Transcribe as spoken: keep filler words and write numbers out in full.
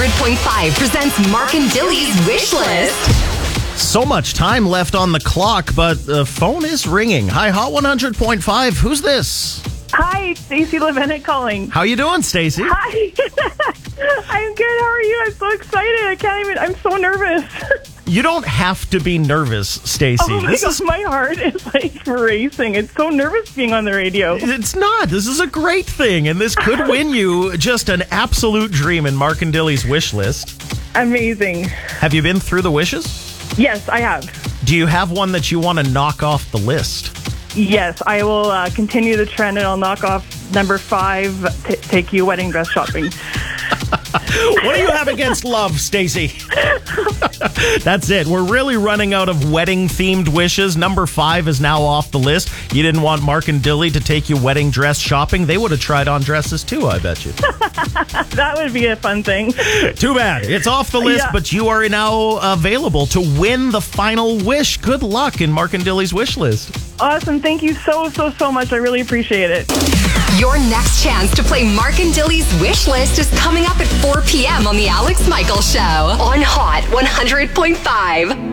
hundred point five presents Mark and Dilly's Wish List. So much time left on the clock, but the phone is ringing. Hi, Hot one hundred point five. Who's this? Hi, Stacey Levinek calling. How you doing, Stacey? Hi. I'm good. How are you? I'm so excited. I can't even. I'm so nervous. You don't have to be nervous, Stacey. Oh my this God, is my heart is like racing. It's so nervous being on the radio. It's not. This is a great thing, and this could win you just an absolute dream in Mark and Dilly's wish list. Amazing. Have you been through the wishes? Yes, I have. Do you have one that you want to knock off the list? Yes, I will uh, continue the trend, and I'll knock off number five. T- take you wedding dress shopping. What do you have against love, Stacey? That's it. We're really running out of wedding-themed wishes. Number five is now off the list. You didn't want Mark and Dilly to take you wedding dress shopping. They would have tried on dresses too, I bet you. That would be a fun thing. Too bad. It's off the list, Yeah. but you are now available to win the final wish. Good luck in Mark and Dilly's wish list. Awesome. Thank you so, so, so much. I really appreciate it. Your next chance to play Mark and Dilly's Wish List is coming up at four p.m. on The Alex Michaels Show on Hot one hundred point five.